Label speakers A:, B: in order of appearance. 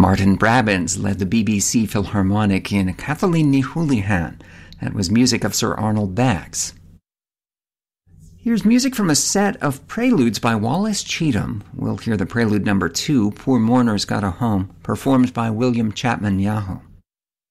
A: Martin Brabants led the BBC Philharmonic in Kathleen Ni Houlihan. That was music of Sir Arnold Bax. Here's music from a set of preludes by Wallace Cheatham. We'll hear the prelude number 2, Poor Mourner's Got a Home, performed by William Chapman Yahoo.